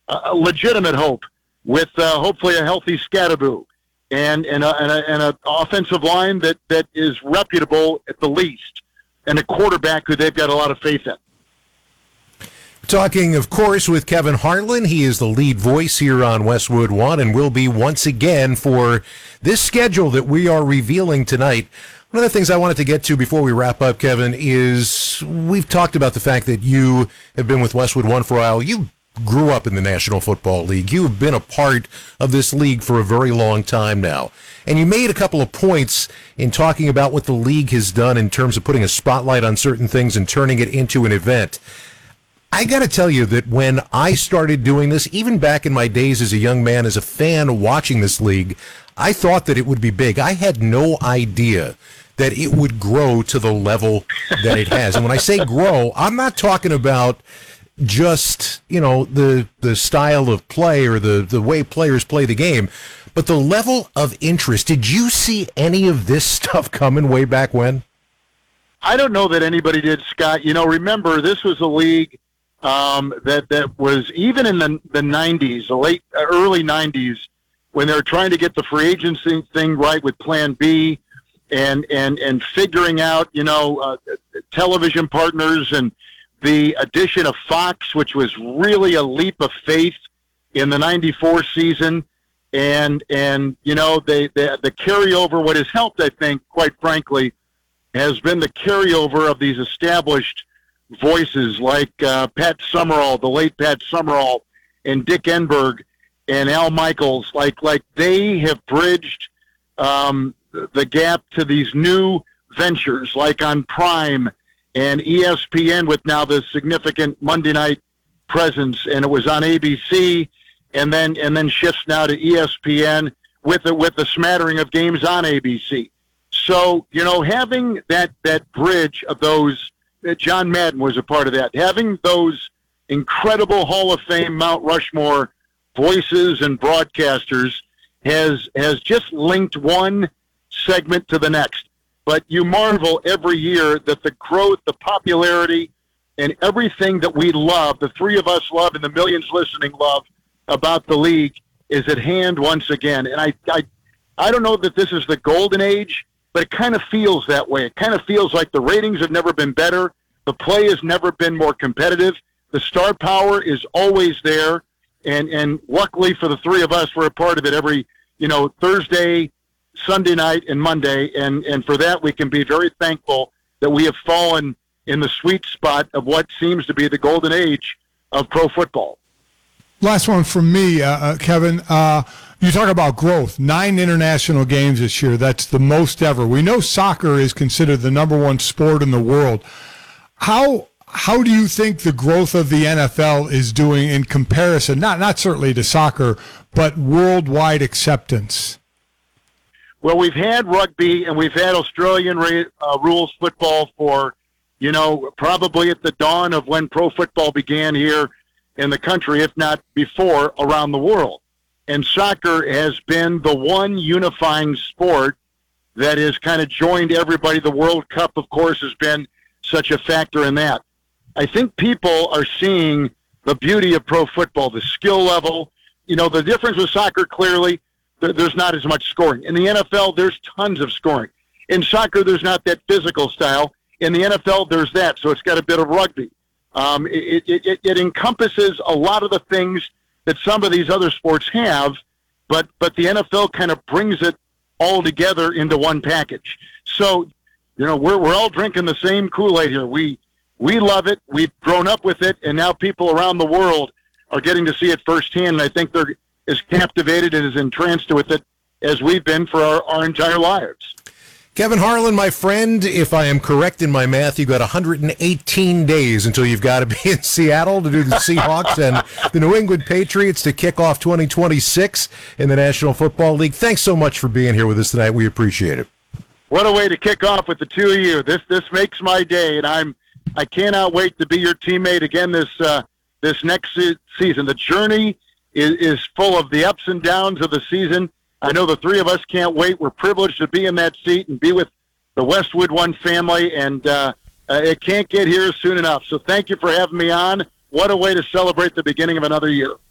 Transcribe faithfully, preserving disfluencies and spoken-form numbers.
a legitimate hope with uh, hopefully a healthy Scatterboo and and a, and, a, and an offensive line that, that is reputable at the least, and a quarterback who they've got a lot of faith in. Talking, of course, with Kevin Harlan. He is the lead voice here on Westwood One and will be once again for this schedule that we are revealing tonight. One of the things I wanted to get to before we wrap up, Kevin, is we've talked about the fact that you have been with Westwood One for a while. You grew up in the National Football League. You have been a part of this league for a very long time now. And you made a couple of points in talking about what the league has done in terms of putting a spotlight on certain things and turning it into an event. I got to tell you that when I started doing this, even back in my days as a young man, as a fan watching this league, I thought that it would be big. I had no idea that it would grow to the level that it has. And when I say grow, I'm not talking about just, you know, the the style of play or the, the way players play the game, but the level of interest. Did you see any of this stuff coming way back when? I don't know that anybody did, Scott. You know, remember, this was a league um, that, that was, even in the, the nineties, the late, early nineties, when they were trying to get the free agency thing right with Plan B, and and and figuring out, you know, uh, television partners, and the addition of Fox, which was really a leap of faith in the ninety-four season, and and you know, they, they, the carryover. What has helped, I think, quite frankly, has been the carryover of these established voices like uh, Pat Summerall, the late Pat Summerall, and Dick Enberg, and Al Michaels. Like like they have bridged Um, the gap to these new ventures, like on Prime and E S P N, with now the significant Monday night presence, and it was on A B C, and then and then shifts now to E S P N with a, with a smattering of games on A B C. So, you know, having that that bridge of those, uh, John Madden was a part of that, having those incredible Hall of Fame Mount Rushmore voices and broadcasters has has just linked one segment to the next. But you marvel every year that the growth, the popularity, and everything that we love, the three of us love and the millions listening love about the league, is at hand once again. And I, I, I don't know that this is the golden age, but it kind of feels that way. It kind of feels like the ratings have never been better. The play has never been more competitive. The star power is always there. And, and luckily for the three of us, we're a part of it every, you know, Thursday, Sunday night, and Monday, and, and for that we can be very thankful that we have fallen in the sweet spot of what seems to be the golden age of pro football. Last one from me, uh, uh, Kevin. Uh, you talk about growth. Nine international games this year. That's the most ever. We know soccer is considered the number one sport in the world. How how do you think the growth of the N F L is doing in comparison, not not certainly to soccer, but worldwide acceptance? Well, we've had rugby and we've had Australian uh, rules football for, you know, probably at the dawn of when pro football began here in the country, if not before, around the world. And soccer has been the one unifying sport that has kind of joined everybody. The World Cup, of course, has been such a factor in that. I think people are seeing the beauty of pro football, the skill level. You know, the difference with soccer, clearly, there's not as much scoring. In the N F L, there's tons of scoring. In soccer, there's not that physical style. In the N F L, there's that, so it's got a bit of rugby. Um, it, it, it, it encompasses a lot of the things that some of these other sports have, but, but the N F L kind of brings it all together into one package. So, you know, we're we're all drinking the same Kool-Aid here. We we love it. We've grown up with it, and now people around the world are getting to see it firsthand, and I think they're as captivated and as entranced with it as we've been for our, our entire lives. Kevin Harlan, my friend, if I am correct in my math, you've got one hundred eighteen days until you've got to be in Seattle to do the Seahawks and the New England Patriots to kick off twenty twenty-six in the National Football League. Thanks so much for being here with us tonight. We appreciate it. What a way to kick off with the two of you. This this makes my day, and I'm I cannot wait to be your teammate again this uh, this next se- season. The journey is, is full of the ups and downs of the season. I know the three of us can't wait. We're privileged to be in that seat and be with the Westwood One family, and uh, uh, it can't get here soon enough. So thank you for having me on. What a way to celebrate the beginning of another year.